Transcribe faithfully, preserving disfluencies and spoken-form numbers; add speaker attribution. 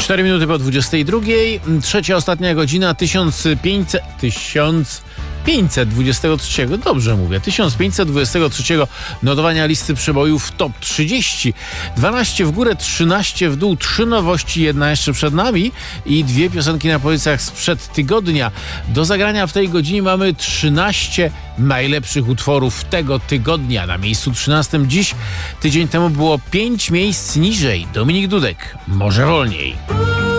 Speaker 1: cztery minuty po dwudziestej drugiej. Trzecia, ostatnia godzina. tysiąc pięćset... tysiąc pięćset dwudziestego trzeciego. Dobrze mówię. tysiąc pięćset dwudziestego trzeciego notowania listy przebojów top trzydzieści. dwanaście w górę, trzynaście w dół. Trzy nowości, jedna jeszcze przed nami i dwie piosenki na pozycjach sprzed tygodnia. Do zagrania w tej godzinie mamy trzynaście najlepszych utworów tego tygodnia. Na miejscu trzynastym dziś, tydzień temu było pięć miejsc niżej. Dominik Dudek. Może wolniej.